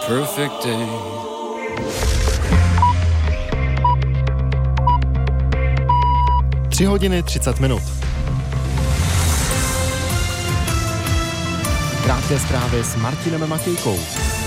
perfect day. Tři hodiny 30 minut. Krátké zprávy s Martinem Matějkou.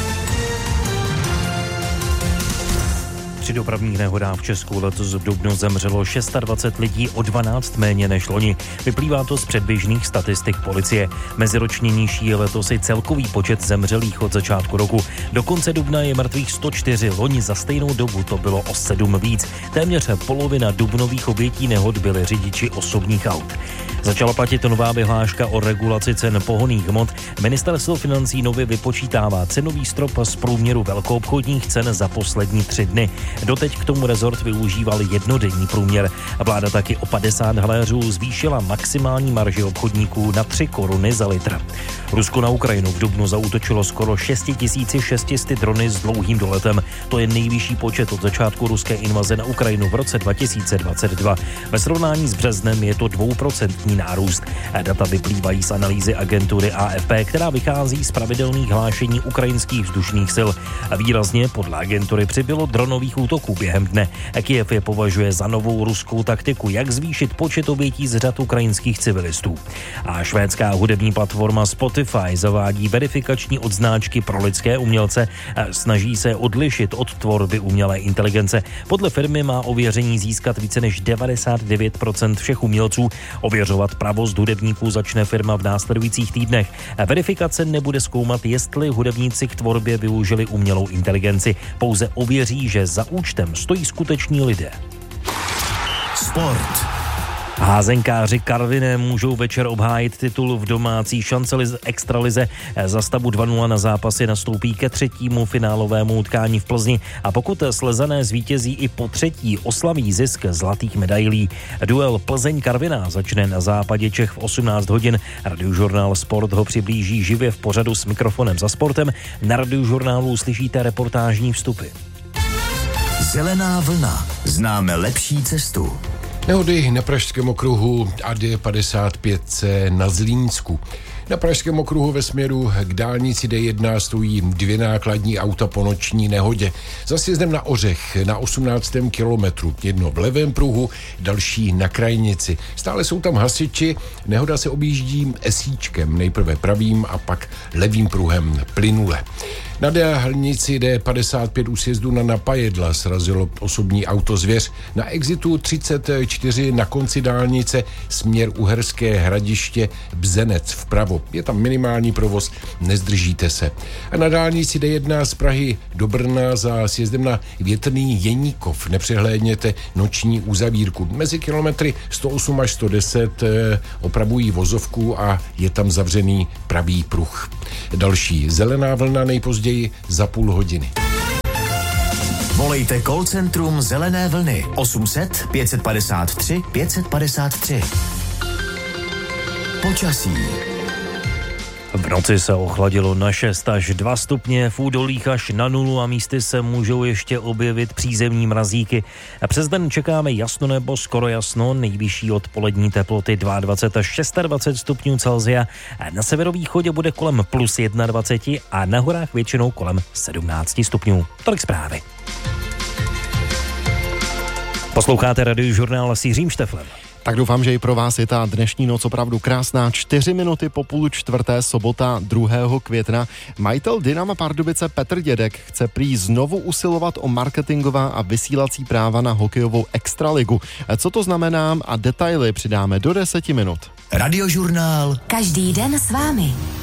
Při dopravních nehodách v Česku letos v dubnu zemřelo 26 lidí, o 12 méně než loni. Vyplývá to z předběžných statistik policie. Meziročně nižší je letos i celkový počet zemřelých od začátku roku. Do konce dubna je mrtvých 104, loni za stejnou dobu to bylo o 7 víc. Téměř polovina dubnových obětí nehod byli řidiči osobních aut. Začala platit nová vyhláška o regulaci cen pohonných hmot. Ministerstvo financí nově vypočítává cenový strop z průměru velkoobchodních cen za poslední 3 dny. Doteď k tomu rezort využíval jednodenní průměr. Vláda taky o 50 haléřů zvýšila maximální marži obchodníků na 3 koruny za litr. Rusko na Ukrajinu v dubnu zaútočilo skoro 6600 drony s dlouhým doletem. To je nejvyšší počet od začátku ruské invaze na Ukrajinu v roce 2022. Ve srovnání s březnem je to 2% nárůst. Data vyplývají z analýzy agentury AFP, která vychází z pravidelných hlášení ukrajinských vzdušných sil. Výrazně podle agentury přibylo dronových útoků během dne. Kyjev je považuje za novou ruskou taktiku, jak zvýšit počet obětí z řad ukrajinských civilistů. A švédská hudební platforma Spotify zavádí verifikační odznáčky pro lidské umělce. Snaží se odlišit od tvorby umělé inteligence. Podle firmy má ověření získat více než 99% všech umělců. Ověřovat pravost hudebníků začne firma v následujících týdnech. Verifikace nebude zkoumat, jestli hudebníci k tvorbě využili umělou inteligenci. Pouze ověří, že za účtem stojí skuteční lidé. Sport. Házenkáři Karviné můžou večer obhájit titul v domácí šancelize extralize. Za stavu 2-0 na zápasy nastoupí ke 3. finálovému utkání v Plzni a pokud Slezané zvítězí i po 3. oslaví zisk zlatých medailí. Duel Plzeň-Karviná začne na západě Čech v 18 hodin. Radiožurnál Sport ho přiblíží živě v pořadu S mikrofonem za sportem. Na Radiožurnálu slyšíte reportážní vstupy. Zelená vlna. Známe lepší cestu. Nehody na Pražském okruhu a D55C na Zlínsku. Na Pražském okruhu ve směru k dálnici D1 stojí 2 nákladní auta po noční nehodě. Za sjezdem na Ořech na 18. kilometru. Jedno v levém pruhu, další na krajnici. Stále jsou tam hasiči, nehoda se objíždí esíčkem, nejprve pravým a pak levým pruhem plynule. Na dálnici D55 u sjezdu na Napajedla srazilo osobní auto Zvěř. Na exitu 34 na konci dálnice směr Uherské Hradiště Bzenec vpravo. Je tam minimální provoz, nezdržíte se. A na dálnici D1 z Prahy do Brna za sjezdem na Větrný Jeníkov nepřehlédněte noční uzavírku. Mezi kilometry 108 až 110 opravují vozovku a je tam zavřený pravý pruh. Další zelená vlna nejpozději za půl hodiny. Volejte call centrum Zelené vlny 800 553 553. Počasí. V noci se ochladilo na 6 až 2 stupně, v údolích až na 0 a místy se můžou ještě objevit přízemní mrazíky. Přes den čekáme jasno nebo skoro jasno, nejvyšší odpolední teploty 22 až 26 stupňů Celsia. Na severovýchodě bude kolem plus 21 a na horách většinou kolem 17 stupňů. Tolik zprávy. Posloucháte Radiožurnál s Jiřím Šteflem. Tak doufám, že i pro vás je ta dnešní noc opravdu krásná. 4 minuty po 3:30, sobota 2. května. Majitel Dynama Pardubice Petr Dědek chce prý znovu usilovat o marketingová a vysílací práva na hokejovou extraligu. Co to znamená a detaily přidáme do 10 minut. Radiožurnál. Každý den s vámi.